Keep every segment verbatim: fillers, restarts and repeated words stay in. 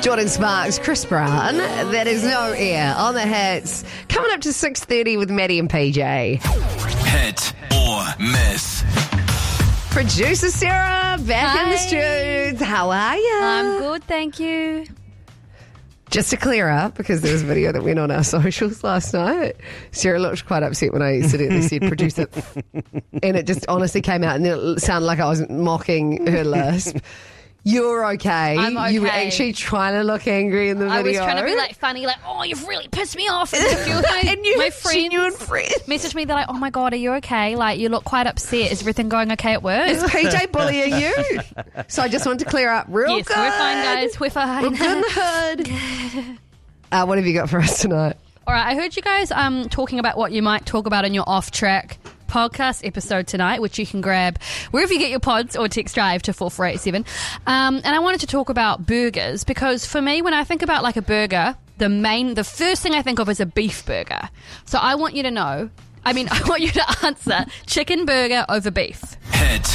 Jordan Sparks, Chris Brown. That is No Air on the hits. Coming up to six thirty with Maddie and P J. Hit or miss. Producer Sarah back Hi. in the studios. How are you? I'm good, thank you. Just to clear up, because there was a video that went on our socials last night, Sarah looked quite upset when I accidentally said produce it. And it just honestly came out and it sounded like I was mocking her lisp. You're okay. I'm okay. You were actually trying to look angry in the video. I was trying to be like funny, like, oh, you've really pissed me off. And a few of my, and you my have friends, genuine friends messaged me, they're like, oh my God, are you okay? Like, you look quite upset. Is everything going okay at work? Is P J bullying you? So I just wanted to clear up real yes, good. we're fine, guys. We're fine. We're good in the hood. Uh, what have you got for us tonight? All right, I heard you guys um talking about what you might talk about in your off-track podcast episode tonight, which you can grab wherever you get your pods or text drive to four four eight seven. Um, and I wanted to talk about burgers because for me, when I think about like a burger, the main, the first thing I think of is a beef burger. So I want you to know, I mean, I want you to answer chicken burger over beef. Hit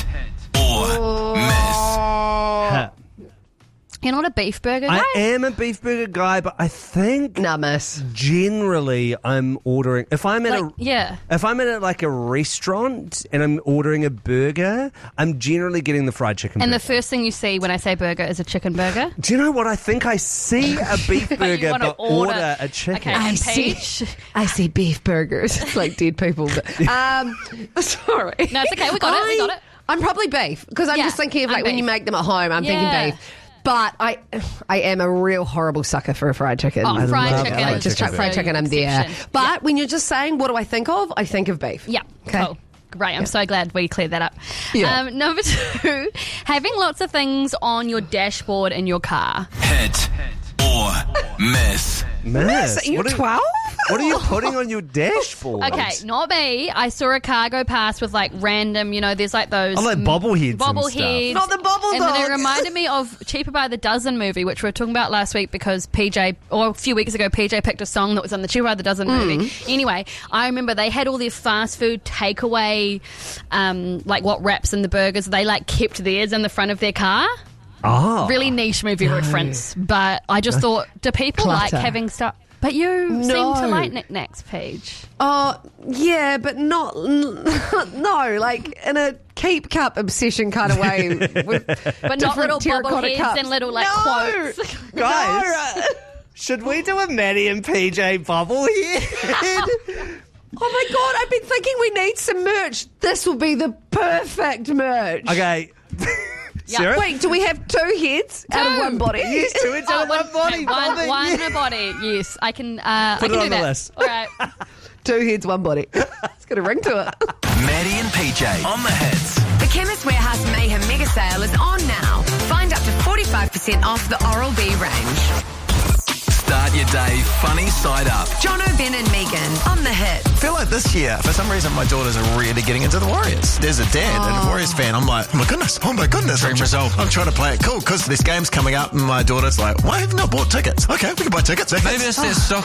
or miss. You're not a beef burger guy? I am a beef burger guy, but I think Nah, miss. generally I'm ordering if I'm at Like, a yeah. if I'm at a, like a restaurant and I'm ordering a burger, I'm generally getting the fried chicken. And burger. the first thing you see when I say burger is a chicken burger? Do you know what? I think I see a beef you burger wanna but order- order a chicken. Okay. I And see, Paige? I see beef burgers. It's like dead people. But, um, sorry. No, it's okay. We got it. We got it. I'm probably beef because I'm Yeah, just thinking of I'm like when you beef. make them at home. I'm Yeah. thinking beef. But I, I am a real horrible sucker for a fried chicken. Oh, I fried love chicken. fried is just chicken chuck fried so chicken. I'm there. exception. But Yeah. when you're just saying, what do I think of? I think of beef. Yeah. Okay. Cool. Right, I'm so glad we cleared that up. Yeah. Um, number two, having lots of things on your dashboard in your car. Hit or miss. Miss, Are you what are- twelve? What are you putting on your dashboard? Okay, not me. I saw a car go past with like random, you know, there's like those Oh, like mm, bobbleheads and bobbleheads. Not the bobble And then dog. it reminded me of Cheaper by the Dozen movie, which we were talking about last week because P J, or a few weeks ago, P J picked a song that was on the Cheaper by the Dozen movie. Anyway, I remember they had all their fast food takeaway, um, like what wraps in the burgers. They like kept theirs in the front of their car. Oh. Really niche movie reference, but I just thought, do people Clutter. like having stuff? But you No. seem to like knickknacks, Paige. Oh, yeah, but not, no, like in a keep cup obsession kind of way. With But not different little terracotta bobbleheads cups. and little like No. quotes. Guys, should we do a Maddie and P J bubble here? Oh my God, I've been thinking we need some merch. This will be the perfect merch. Okay. Yeah. Sarah? Wait, do we have two heads out of Two. one body? Yes, two heads out of one body. Okay, one, darling. one Yeah. body. Yes, I can. Uh, Put I can it do on the that. list. All right. Two heads, one body. It's got a ring to it. Maddie and P J on the hits. The Chemist Warehouse Mayhem Mega Sale is on now. Find up to forty-five percent off the Oral-B range. Start your day funny side up. John O'Ben and Megan on the hit. I feel like this year, for some reason, my daughters are really getting into the Warriors. There's a dad and a Warriors fan. I'm like, oh my goodness, oh my goodness. I'm, try- I'm trying to play it cool because this game's coming up and my daughter's like, why have you not bought tickets? Okay, we can buy tickets. Maybe it's their soccer